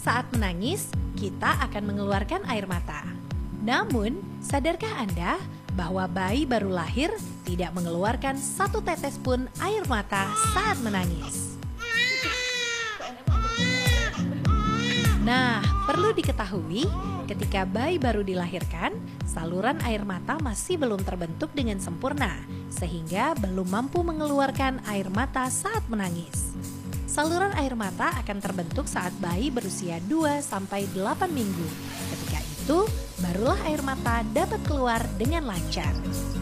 saat menangis, kita akan mengeluarkan air mata. Namun, sadarkah Anda bahwa bayi baru lahir tidak mengeluarkan satu tetes pun air mata saat menangis? Nah, perlu diketahui, ketika bayi baru dilahirkan, saluran air mata masih belum terbentuk dengan sempurna, sehingga belum mampu mengeluarkan air mata saat menangis. Saluran air mata akan terbentuk saat bayi berusia 2-8 minggu. Ketika itu, barulah air mata dapat keluar dengan lancar.